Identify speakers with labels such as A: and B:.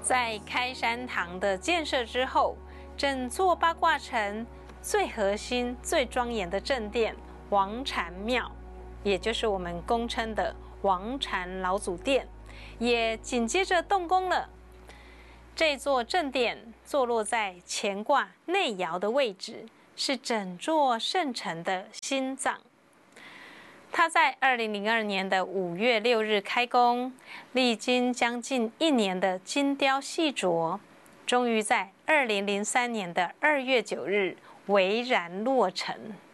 A: 在开山堂的建设之后，整座八卦城最核心、最庄严的正殿王禅庙，也就是我们公称的王禅老祖殿，也紧接着动工了。这座正殿坐落在乾卦内爻的位置，是整座圣城的心脏。它在2002年的5月6日开工，历经将近1年的精雕细琢，终于在2003年的2月9日巍然落成。